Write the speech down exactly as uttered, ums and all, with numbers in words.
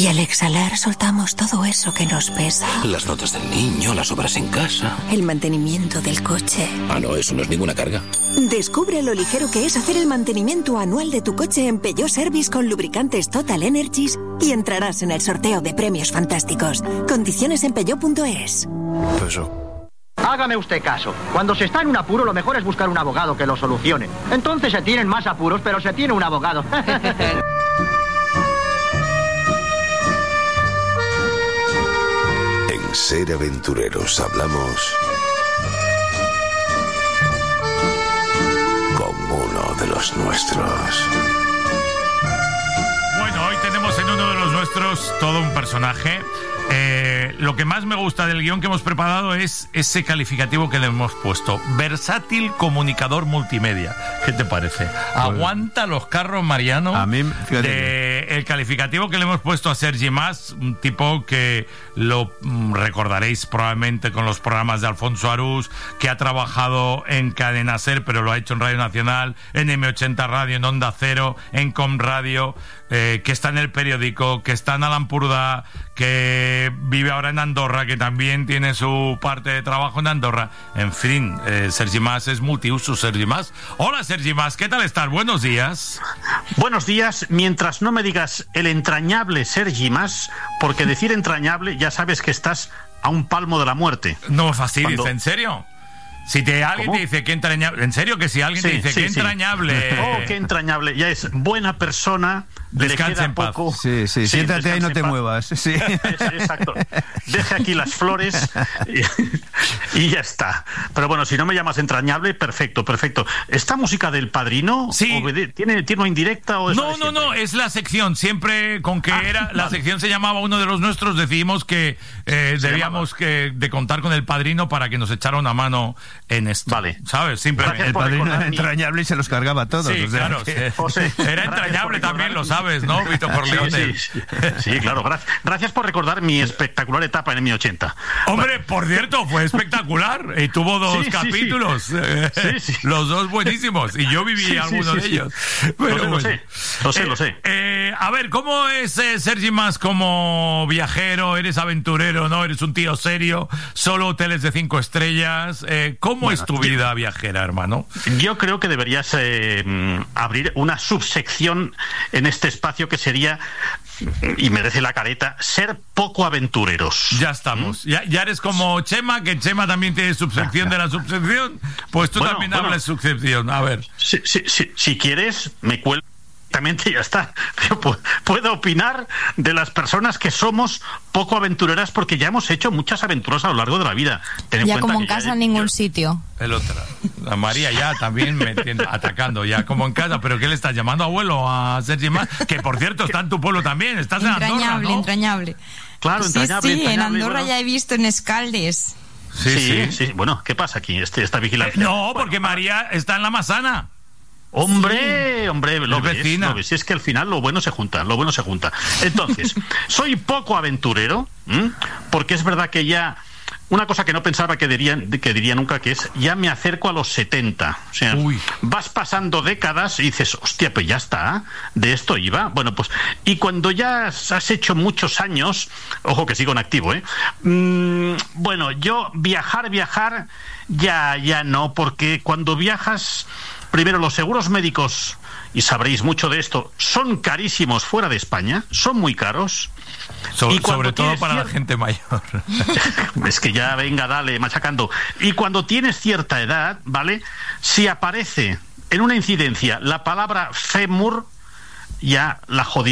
Y al exhalar soltamos todo eso que nos pesa. Las notas del niño, las obras en casa. El mantenimiento del coche. Ah, no, eso no es ninguna carga. Descubre lo ligero que es hacer el mantenimiento anual de tu coche en Peugeot Service con lubricantes Total Energies y entrarás en el sorteo de premios fantásticos. Condiciones en peugeot punto es. Eso. Hágame usted caso. Cuando se está en un apuro, lo mejor es buscar un abogado que lo solucione. Entonces se tienen más apuros, pero se tiene un abogado. En Ser Aventureros hablamos con uno de los nuestros. Bueno, hoy tenemos en uno de los nuestros todo un personaje. Eh, lo que más me gusta del guión que hemos preparado es ese calificativo que le hemos puesto: versátil comunicador multimedia. ¿Qué te parece? Pues, aguanta los carros, Mariano. A mí, fíjate de, que... el calificativo que le hemos puesto a Sergi Mas, un tipo que lo mm, recordaréis probablemente con los programas de Alfonso Arús, que ha trabajado en Cadena Ser, pero lo ha hecho en Radio Nacional, en eme ochenta Radio, en Onda Cero, en Com Radio, eh, que está en El Periódico, que está en Alampurdá, que vive ahora en Andorra, que también tiene su parte de trabajo en Andorra. En fin, eh, Sergi Mas es multiuso. Sergi Mas. Hola, Sergi Mas, ¿qué tal estás? Buenos días. Buenos días, mientras no me digas el entrañable Sergi Mas, porque decir entrañable ya sabes que estás a un palmo de la muerte. No me fastidies, Cuando... ¿en serio? Si te, alguien ¿Cómo? te dice que entrañable, en serio que si alguien sí, te dice sí, que sí. entrañable. Oh, qué entrañable, ya es buena persona. Descansa en paz. Poco. Sí, sí, sí, siéntate ahí y no te muevas. Sí. Exacto. Deje aquí las flores y, y ya está. Pero bueno, si no me llamas entrañable, perfecto, perfecto. ¿Esta música del Padrino sí. obede- tiene, tiene una indirecta o es No, no, no, es la sección. Siempre con que ah, era la vale. sección se llamaba uno de los nuestros, decidimos que eh, debíamos que, de contar con el Padrino para que nos echara una mano en esto. Vale. ¿Sabes? Simplemente. El Padrino era mi... entrañable y se los cargaba a todos. Sí, o sea, claro. que... Sí. José, era entrañable también, lo sabes, ¿no, Vito Corleone? Sí, sí, sí. Sí, claro. Gracias, gracias por recordar mi espectacular etapa en eme ochenta. Hombre, por cierto, fue espectacular. Y tuvo dos Sí, sí, capítulos. sí. Eh, Sí, sí. Los dos buenísimos. Y yo viví Sí, sí, alguno sí, de sí. ellos. Lo Pero sé, lo bueno. sé. Lo sé, Eh, lo sé. eh, a ver, ¿cómo es eh, Sergi Mas como viajero? ¿Eres aventurero, no? ¿Eres un tío serio? ¿Solo hoteles de cinco estrellas? Eh, ¿Cómo Bueno, es tu vida viajera, hermano? Yo creo que deberías eh, abrir una subsección en este espacio que sería, y merece la careta, ser poco aventureros. Ya estamos. ¿Mm? Ya, ya eres como Chema, que Chema también tiene subsección de la subsección. Pues tú Bueno, también bueno. hablas subsección. A ver. Si, si, si, si quieres, me cuelgo directamente y ya está. Yo pu- puedo opinar de las personas que somos poco aventureras porque ya hemos hecho muchas aventuras a lo largo de la vida. Ten en Ya cuenta como en que ya casa he- en ningún yo- sitio. El otro. La María ya también me entiende, atacando ya como en casa. ¿Pero qué le estás llamando, abuelo, a Sergi Mas? Que por cierto está en tu pueblo también. Estás en Andorra, Entrañable, ¿no? entrañable. Claro, Sí, entrañable, sí, en entrañable, Andorra bueno. ya he visto en Escaldes. Sí, sí. Sí, sí. Bueno, ¿qué pasa aquí? Este, esta vigilancia. Eh, no, porque María está en la Masana. Hombre, hombre, lo Es ves, vecina. lo ves. Es que al final lo bueno se junta, lo bueno se junta. Entonces, soy poco aventurero, ¿m? Porque es verdad que ya... Una cosa que no pensaba que diría, que diría nunca, que es, ya me acerco a los setenta. O sea, Uy. vas pasando décadas y dices, hostia, pues ya está, de esto iba. Bueno, pues, y cuando ya has hecho muchos años, ojo que sigo en activo, ¿eh? Mm, bueno, yo viajar, viajar, ya, ya no, porque cuando viajas, primero los seguros médicos, y sabréis mucho de esto, son carísimos fuera de España, son muy caros. So- Y cuando sobre todo tienes para la cier- gente mayor. Es que ya, venga, dale, machacando. Y cuando tienes cierta edad, ¿vale? Si aparece en una incidencia la palabra fémur, ya la jodida.